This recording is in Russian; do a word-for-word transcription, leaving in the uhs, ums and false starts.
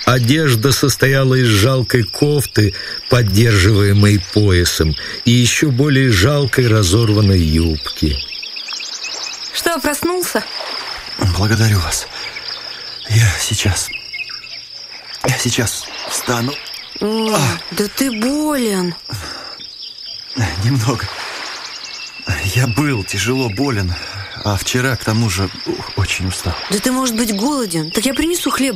Одежда состояла из жалкой кофты, поддерживаемой поясом, и еще более жалкой разорванной юбки. Что, проснулся? Благодарю вас. Я сейчас... Я сейчас встану. О, а. Да ты болен. Немного. Я был тяжело болен, а вчера, к тому же, очень устал. Да ты, может быть, голоден? Так я принесу хлеб.